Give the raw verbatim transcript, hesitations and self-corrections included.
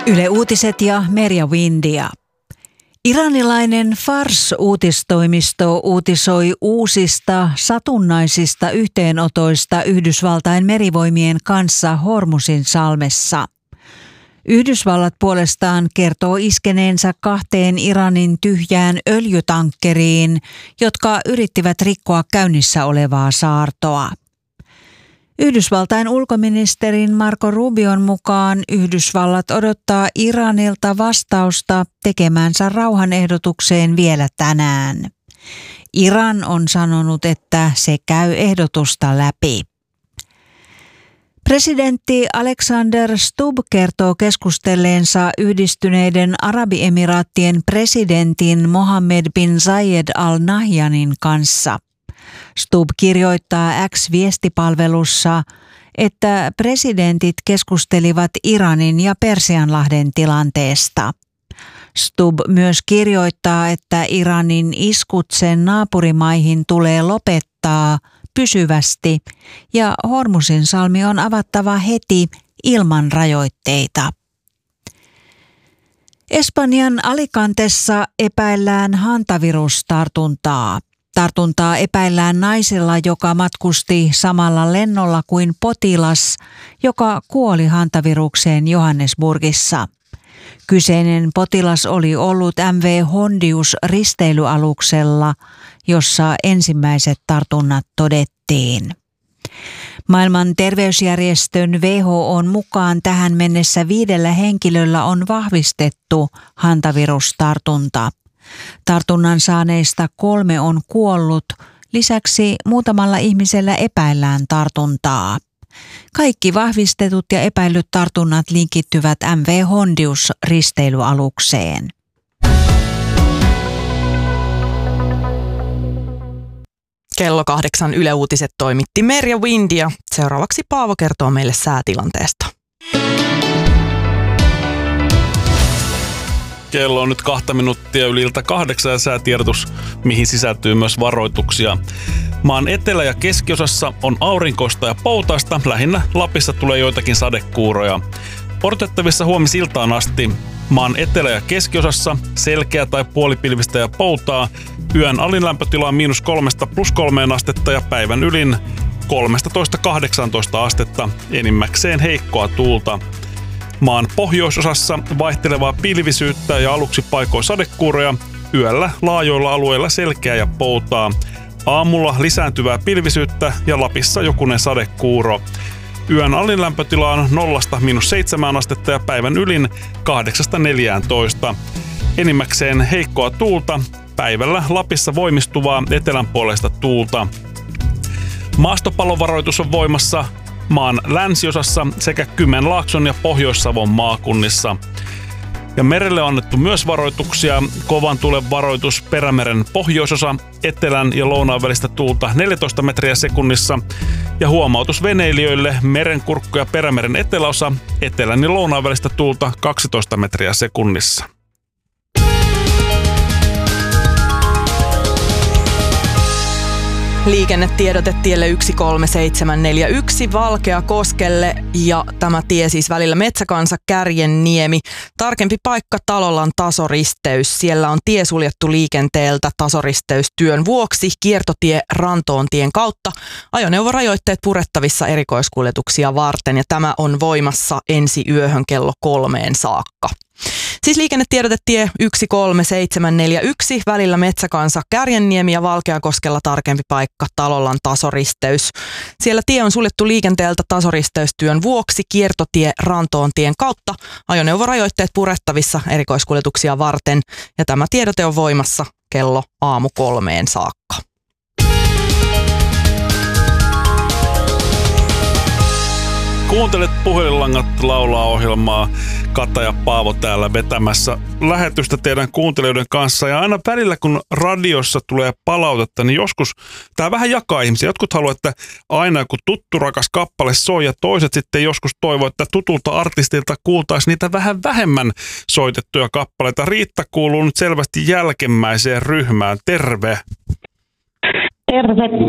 Yle Uutiset ja Merja Windia. Iranilainen Fars-uutistoimisto uutisoi uusista satunnaisista yhteenotoista Yhdysvaltain merivoimien kanssa Hormuzin salmessa. Yhdysvallat puolestaan kertoo iskeneensä kahteen Iranin tyhjään öljytankkeriin, jotka yrittivät rikkoa käynnissä olevaa saartoa. Yhdysvaltain ulkoministerin Marco Rubion mukaan Yhdysvallat odottaa Iranilta vastausta tekemänsä rauhanehdotukseen vielä tänään. Iran on sanonut, että se käy ehdotusta läpi. Presidentti Alexander Stubb kertoo keskustelleensa Yhdistyneiden Arabiemiraattien presidentin Mohammed bin Zayed Al Nahyanin kanssa. Stubb kirjoittaa X-viestipalvelussa, että presidentit keskustelivat Iranin ja Persianlahden tilanteesta. Stubb myös kirjoittaa, että Iranin iskut sen naapurimaihin tulee lopettaa pysyvästi ja Hormuzin salmi on avattava heti ilman rajoitteita. Espanjan Alicantessa epäillään hantavirustartuntaa. Tartuntaa epäillään naisella, joka matkusti samalla lennolla kuin potilas, joka kuoli hantavirukseen Johannesburgissa. Kyseinen potilas oli ollut M V Hondius risteilyaluksella, jossa ensimmäiset tartunnat todettiin. Maailman terveysjärjestön W H O:n mukaan tähän mennessä viidellä henkilöllä on vahvistettu hantavirustartunta. Tartunnan saaneista kolme on kuollut, lisäksi muutamalla ihmisellä epäillään tartuntaa. Kaikki vahvistetut ja epäillyt tartunnat linkittyvät M V Hondius risteilyalukseen. Kello kahdeksan Yle Uutiset toimitti Merja Windia. Seuraavaksi Paavo kertoo meille säätilanteesta. Kello on nyt kahta minuuttia yli ilta kahdeksan ja säätiedotus, mihin sisältyy myös varoituksia. Maan etelä- ja keskiosassa on aurinkoista ja poutaista, lähinnä Lapissa tulee joitakin sadekuuroja. Odotettavissa huomisiltaan asti maan etelä- ja keskiosassa selkeä tai puolipilvistä ja poutaa, yön alinlämpötila on miinus kolmesta plus kolmeen astetta ja päivän ylin kolmetoista kahdeksantoista astetta, enimmäkseen heikkoa tuulta. Maan pohjoisosassa vaihtelevaa pilvisyyttä ja aluksi paikoin sadekuuroja, yöllä laajoilla alueilla selkeää ja poutaa. Aamulla lisääntyvää pilvisyyttä ja Lapissa jokunen sadekuuro. Yön alinlämpötila on nollasta miinus seitsemään astetta ja päivän ylin kahdeksasta neljääntoista. Enimmäkseen heikkoa tuulta, päivällä Lapissa voimistuvaa etelänpuoleista tuulta. Maastopalovaroitus on voimassa maan länsiosassa sekä Kymenlaakson ja Pohjois-Savon maakunnissa. Ja merelle on annettu myös varoituksia. Kovan tuulen varoitus Perämeren pohjoisosa, etelän ja lounaan välistä tuulta neljätoista metriä sekunnissa. Ja huomautus veneilijöille Merenkurkku ja Perämeren eteläosa, etelän ja lounaan välistä tuulta kaksitoista metriä sekunnissa. Liikennetiedote tielle yksi kolme seitsemän neljä yksi Valkeakoskelle ja tämä tie siis välillä Metsäkansa Kärjenniemi. Tarkempi paikka Talolan tasoristeys. Siellä on tie suljettu liikenteeltä tasoristeystyön vuoksi. Kiertotie Rantoontien kautta. Ajoneuvorajoitteet purettavissa erikoiskuljetuksia varten ja tämä on voimassa ensi yöhön kello kolmeen saakka. Siis liikennetiedotetie yksi kolme seitsemän neljä yksi välillä Metsäkansa Kärjenniemi ja Valkeakoskella tarkempi paikka Talolan tasoristeys. Siellä tie on suljettu liikenteeltä tasoristeystyön vuoksi kiertotie Rantoontien kautta. Ajoneuvorajoitteet purettavissa erikoiskuljetuksia varten ja tämä tiedote on voimassa kello aamu kolmeen saakka. Kuuntelet Puhelinlangat laulaa -ohjelmaa. Kata ja Paavo täällä vetämässä lähetystä teidän kuuntelijoiden kanssa. Ja aina välillä, kun radiossa tulee palautetta, niin joskus tämä vähän jakaa ihmisiä. Jotkut haluaa, että aina kun tuttu rakas kappale soi, ja toiset sitten joskus toivoo, että tutulta artistilta kuultaisiin niitä vähän vähemmän soitettuja kappaleita. Riitta kuuluu nyt selvästi jälkimmäiseen ryhmään. Terve! Terve,